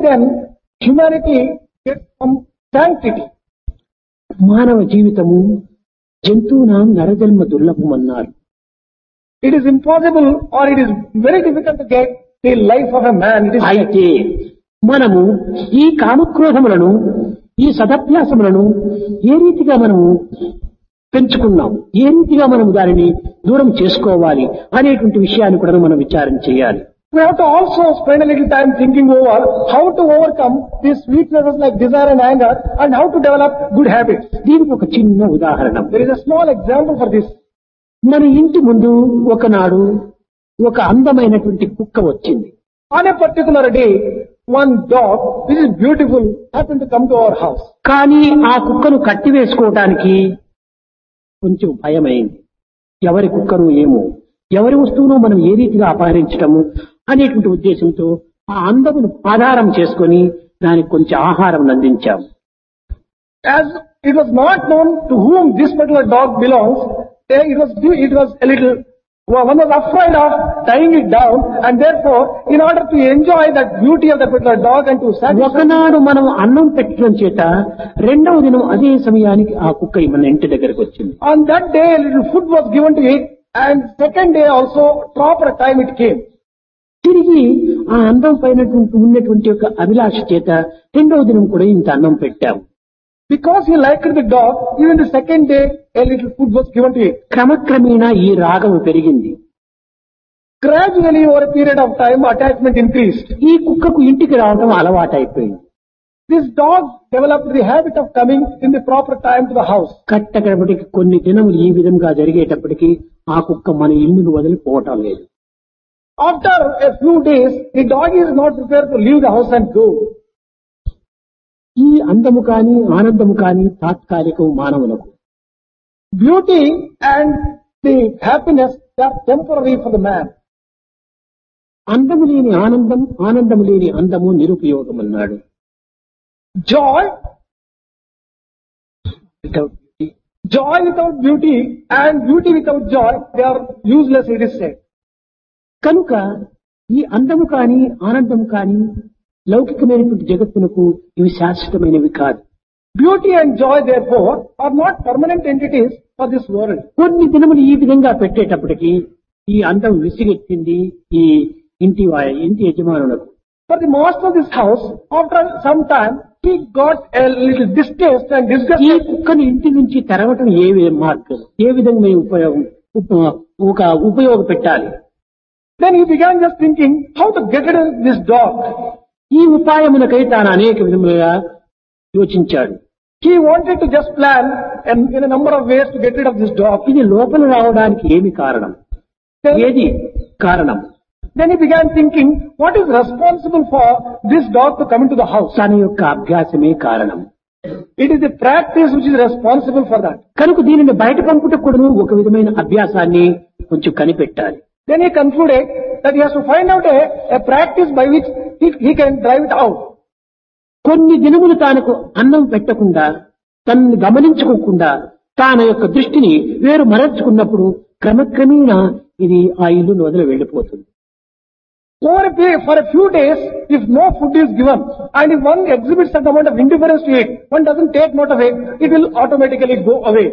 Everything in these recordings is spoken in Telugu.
then humanity gets some sanctity. మానవ జీవితము జంతువునాం నరజన్మ దుర్లభమన్నారు. It is impossible or it is very difficult to get the life of a man. It is అయితే మనము ఈ కామక్రోధములను ఈ సదభ్యాసములను ఏ రీతిగా మనము పెంచుకున్నాం, ఏ రీతిగా మనం దానిని దూరం చేసుకోవాలి అనేటువంటి విషయాన్ని కూడా మనం విచారం చేయాలి. We have to also spend a little time thinking over how to overcome these weaknesses like desire and anger and how to develop good habits. దీనికి ఒక చిన్న ఉదాహరణ. There is a small example for this. మన ఇంటి ముందు ఒకనాడు ఒక అందమైనటువంటి కుక్క వచ్చింది. On a particular day, one dog, which is beautiful, happened to come to our house. కానీ ఆ కుక్కను కట్టివేసుకోవడానికి కొంచెం భయమైంది. ఎవరి కుక్కను ఏమో, ఎవరి వస్తువును మనం ఏ రీతిగా అపహరించటము అనేటువంటి ఉద్దేశంతో ఆ అందమును ఆధారం చేసుకొని దానికి కొంచెం ఆహారం అందించాము. As it was not known to whom this particular dog belongs, it was a little, one was afraid of tying it down, and therefore, in order to enjoy that beauty of that particular dog and to satisfy. ఒకనాడు మనం అన్నం పెట్టడం చేత రెండవ దినం అదే సమయానికి ఆ కుక్క మన ఇంటి దగ్గరకు వచ్చింది. On that day, a little food was given to it, and second day also, proper time it came. తిరిగి ఆ అందం పైన ఉన్నటువంటి ఒక అభిలాష చేత రెండవ దినం కూడా ఇంత అన్నం పెట్టాము. Because he liked the dog, even the second day, a little food was given to it. క్రమక్రమేణా ఈ రాగం పెరిగింది. Gradually, over a period of time, attachment increased. ఈ కుక్కకు ఇంటికి రావడం అలవాటైపోయింది. This dog developed the habit of coming in the proper time to the house. కట్టకడపటికి కొన్ని దినములు ఈ విధంగా జరిగేటప్పటికి ఆ కుక్క మన ఇల్లును వదిలిపోవటం లేదు. After a few days, the dog is not prepared to leave the house and go. ఈ అందము కాని ఆనందము కాని తాత్కాలికం మానవులకు. Beauty and the happiness are temporary for the man. అందము లేని ఆనందం, ఆనందము లేని అందము నిరుపయోగం అన్నాడు. Joy without beauty and beauty without joy, they are useless, it is said. కనుక ఈ అందము కాని ఆనందము కాని లౌకికమైనటువంటి జగత్తునకు ఇవి శాశ్వతమైనవి కాదు. Beauty and joy, therefore, are not permanent entities for this world. కొన్ని దినములు ఈ విధంగా పెట్టేటప్పటికి ఈ అందం విసిగెత్తింది ఈ ఇంటి యజమానులకు. For the master of this house, after some time, he got a little distaste and ఈ disgusted. కుక్కను ఇంటి నుంచి తరవటం ఏ మార్గం, ఏ విధంగా ఉపయోగపెట్టాలి. Then he began just thinking how to get rid of this dog. ఈ ఉపాయమునకై తాను అనేక విధములుగా యోచించాడు. He wanted to just plan in a number of ways to get rid of this dog. ఇది లోపల రావడానికి ఏమి కారణం, ఏది కారణం? Then he began thinking, what is responsible for this dog to come into the house? తన యొక్క అభ్యాసమే కారణం. It is the practice which is responsible for that. కనుక దీనిని బయట పంపుటకు కూడా ఒక విధమైన అభ్యాసాన్ని కొంచెం కనిపెట్టాలి. Then he concluded that he has to find out a practice by which he can drive it out. కొన్ని దినములు తానకు అన్నం పెట్టకుండా, తనని గమనించుకోకుండా తాన యొక్క దృష్టిని వేరు మరల్చుకున్నప్పుడు క్రమక్రమేణా ఇది ఆ ఇల్లును వదిలి వెళ్లిపోతుంది. For a few days, if no food is given, and if one exhibits that amount of indifference to it, one doesn't take note of it, it will automatically go away.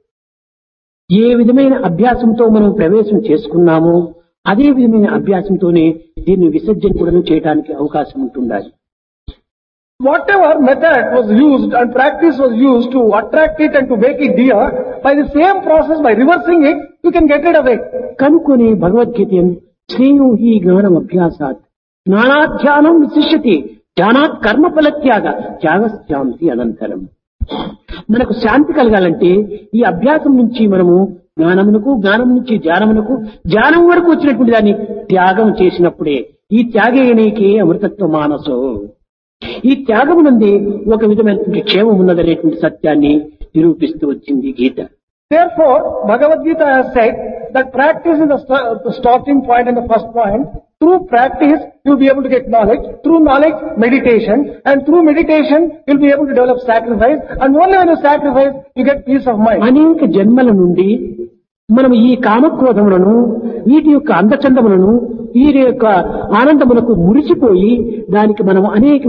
ఏ విధమైన అభ్యాసంతో మనం ప్రవేశం చేసుకున్నామో అదే విధమైన అభ్యాసంతోనే దీన్ని విసర్జన కూడా చేయడానికి అవకాశం ఉంటుండాలి. Whatever method was used and practice was used to attract it and to make it dear, by the same process, by reversing it, you can get rid of it. కనుకొని Bhagavad Gita శ్రేయో హి జ్ఞానం అభ్యాసాత్ జ్ఞానాధ్యానం విశిష్యతి జ్ఞానాత్ కర్మఫల త్యాగశాంతి అనంతరం. మనకు శాంతి కలగాలంటే ఈ అభ్యాసం నుంచి మనము జ్ఞానమునకు, జ్ఞానం నుంచి ధ్యానమునకు, ధ్యానం వరకు వచ్చినటువంటి దాన్ని త్యాగం చేసినప్పుడే ఈ త్యాగేనేకే అమృతత్వ మానసో. ఈ త్యాగమునందే ఒక విధమైనటువంటి క్షేమం ఉన్నదనేటువంటి సత్యాన్ని నిరూపిస్తూ వచ్చింది గీత. Therefore, Bhagavad Gita has said that practice is the starting point and the first point. Through practice, you will be able to get knowledge. Through knowledge, meditation. And through meditation, you will be able to develop sacrifice. And only when you sacrifice, you get peace of mind. అనేక జన్మల నుండి మనం ఈ కామక్రోధములను, వీటి యొక్క అందచందములను, వీరి యొక్క ఆనందములకు మురిసిపోయి దానికి మనం అనేక